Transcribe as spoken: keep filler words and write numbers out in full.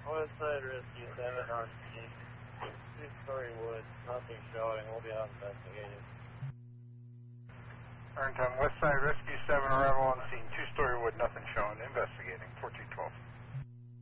Westside Rescue seven on two-story woods, nothing showing. We'll be out investigating. Earn time, Westside Rescue seven, arrival